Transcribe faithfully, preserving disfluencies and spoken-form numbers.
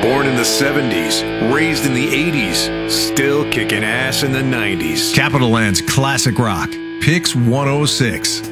Born in the seventies, raised in the eighties, still kicking ass in the nineties. Capital Land's classic rock, Pix one oh six.